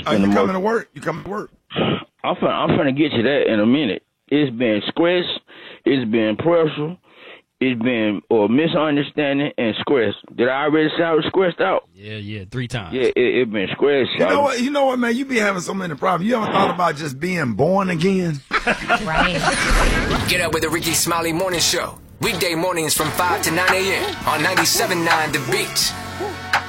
you coming to work? You coming to work? I'm finna get to that in a minute. It's been stress, it's been pressure, it's been misunderstanding and stress. Did I already sound stressed out? Yeah, 3 times. Yeah, it been stressed. You know what, man? You be having so many problems. You ever thought about just being born again? Right. Get up with the Ricky Smiley Morning Show. Weekday mornings from 5 to 9 a.m. on 97.9 The Beat.